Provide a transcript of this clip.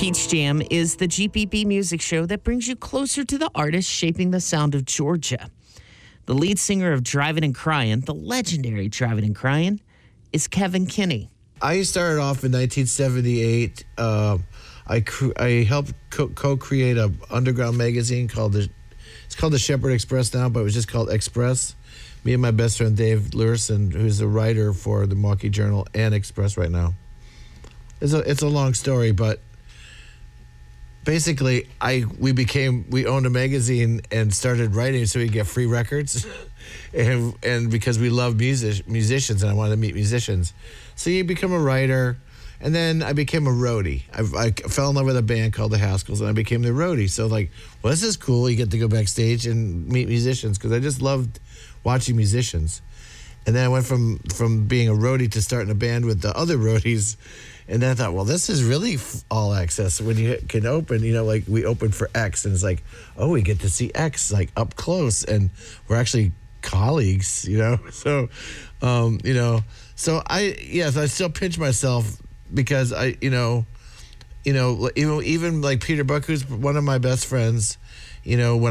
Peach Jam is the GPB music show that brings you closer to the artists shaping the sound of Georgia. The lead singer of Drivin' and Cryin', the legendary Drivin' and Cryin', is Kevin Kinney. I started off in 1978. I helped co-create an underground magazine called the Shepherd Express now, but it was just called Express. Me and my best friend Dave Lurson, who's a writer for the Milwaukee Journal and Express right now. It's a long story, but basically we owned a magazine and started writing so we could get free records, and because we love musicians and I wanted to meet musicians, so you become a writer. And then I became a roadie. I fell in love with a band called the Haskells, and I became the roadie. So this is cool. You get to go backstage and meet musicians because I just loved watching musicians. And then I went from being a roadie to starting a band with the other roadies. And then I thought, well, this is really all access when you can open, we opened for X, and it's like, oh, we get to see X up close, and we're actually colleagues, So, so I still pinch myself. Because even like Peter Buck, who's one of my best friends, when